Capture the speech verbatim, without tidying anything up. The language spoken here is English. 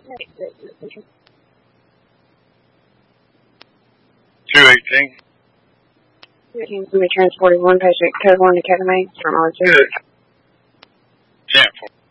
two eighteen. Somebody transporting one patient, code one Academy from R two. ten four.